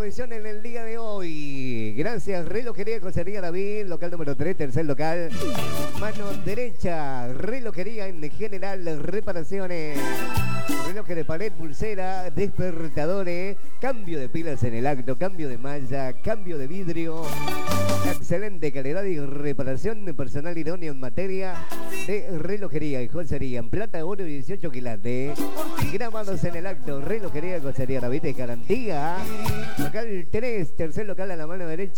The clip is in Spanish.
atención en el día de hoy. Gracias, Relojería Joyería David, local número 3, tercer local. Mano derecha, relojería en general, reparaciones. Relojes de pared, pulsera, despertadores, cambio de pilas en el acto, cambio de malla, cambio de vidrio. Excelente calidad y reparación personal idóneo en materia de relojería y joyería en plata, oro y 18 quilates. Grabados en el acto, Relojería Joyería David de garantía. Local 3, tercer local a la mano derecha.